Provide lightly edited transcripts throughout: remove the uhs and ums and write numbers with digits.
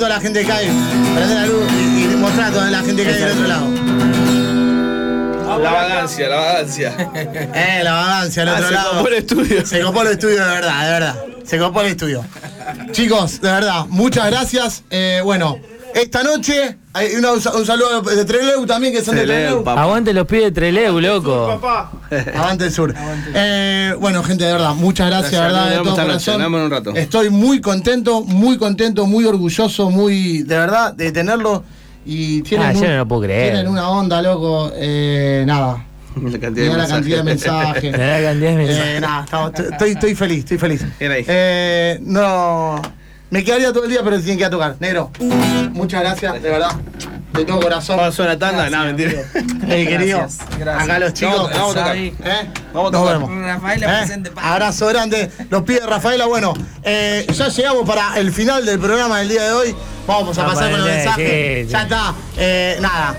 toda la gente que hay. Prender la luz y mostrar a toda la gente que hay del otro lado. La vagancia. La vagancia del otro lado. Se copó el estudio. Se copó el estudio, de verdad. Se copó el estudio. Chicos, de verdad, muchas gracias. Bueno, esta noche hay un saludo de Trelew también, que son de Trelew. Aguante los pibes de Trelew, loco. Aguante el sur. Bueno, gente, de verdad, muchas gracias, de verdad, de todo corazón. Un rato. Estoy muy contento, muy orgulloso, de verdad, de tenerlo. Y tienen, yo no lo puedo creer. Tienen una onda, loco. Nada. La cantidad de mensajes. Nada, estoy feliz. No. Me quedaría todo el día, pero tienen que ir a tocar. Negro, muchas gracias, de verdad. De todo corazón. ¿Vamos a una tanda? No, mentira. Querido, acá los chicos. Vamos a tocar. Nos vemos. Rafaela presente. Abrazo grande. Los pide Rafaela. Bueno, ya llegamos para el final del programa del día de hoy. Vamos a pasar con los mensajes. Ya está. Nada.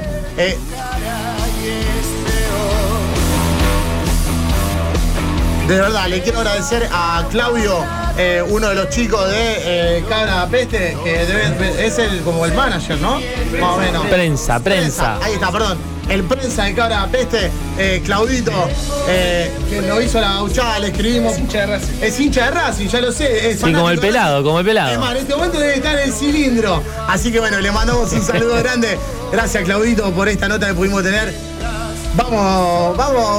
De verdad, le quiero agradecer a Claudio, uno de los chicos de Cabra Peste, que es como el manager, ¿no? Más o menos. Prensa. Ahí está, perdón. El prensa de Cabra Peste, Claudito, que nos hizo la gauchada, le escribimos. Es hincha de Racing, ya lo sé. Sí, como el pelado. Es más, en este momento debe estar en el cilindro. Así que bueno, le mandamos un saludo grande. Gracias, Claudito, por esta nota que pudimos tener. Vamos